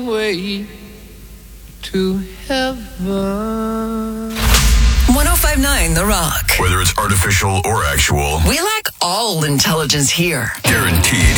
way to heaven. 105.9 The Rock. Whether it's artificial or actual, We lack all intelligence here. guaranteed